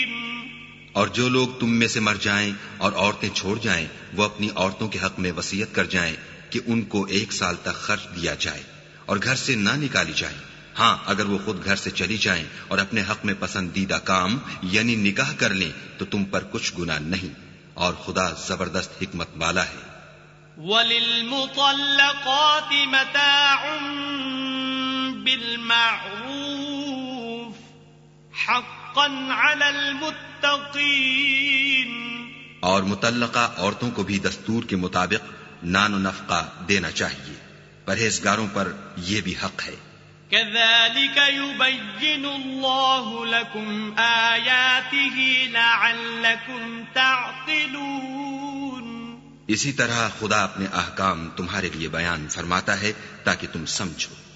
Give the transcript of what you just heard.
और जो लोग तुम में से मर जाएं और औरतें छोड़ जाएं, वो अपनी औरतों के हक में वसीयत कर जाएं कि उनको 1 साल तक खर्च दिया जाए और घर से ना निकाली जाए। हाँ, अगर वो खुद घर से चली जाएं और अपने हक में पसंदीदा काम यानी निकाह कर लें तो तुम पर कुछ गुनाह नहीं, और खुदा जबरदस्त हिकमत वाला है। वलिल्मुतल्लक़ाति मताउन बिलमारूफ हक़्क़न अलल मुत्तक़ीन, और मुतल्लका औरतों को भी दस्तूर के मुताबिक नान नफका देना चाहिए, परहेजगारों पर यह भी हक है। कज़ालिक युबय्यिनुल्लाहु लकुम आयातिही लअल्लकुम तअक़िलून, इसी तरह खुदा अपने अहकाम तुम्हारे लिए बयान फरमाता है ताकि तुम समझो।